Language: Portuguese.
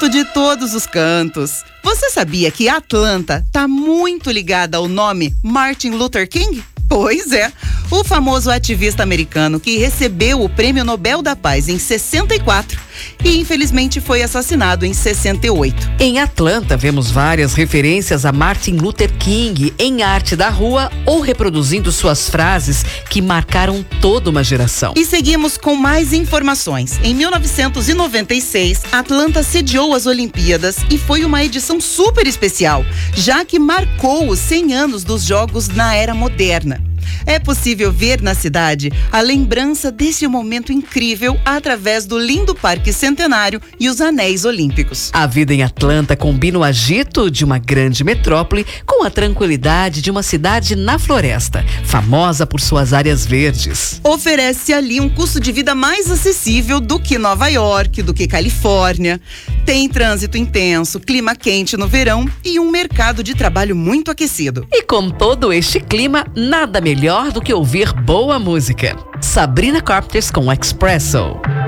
de todos os cantos. Você sabia que Atlanta está muito ligada ao nome Martin Luther King? Pois é, o famoso ativista americano que recebeu o Prêmio Nobel da Paz em 64 e infelizmente foi assassinado em 68. Em Atlanta, vemos várias referências a Martin Luther King em arte da rua ou reproduzindo suas frases que marcaram toda uma geração. E seguimos com mais informações. Em 1996, Atlanta sediou as Olimpíadas e foi uma edição super especial, já que marcou os 100 anos dos Jogos na era moderna. É possível ver na cidade a lembrança desse momento incrível através do lindo Parque Centenário e os Anéis Olímpicos. A vida em Atlanta combina o agito de uma grande metrópole com a tranquilidade de uma cidade na floresta, famosa por suas áreas verdes. Oferece ali um custo de vida mais acessível do que Nova York, do que Califórnia. Tem trânsito intenso, clima quente no verão e um mercado de trabalho muito aquecido. E com todo este clima, nada melhor do que ouvir boa música. Sabrina Carpenter com Expresso.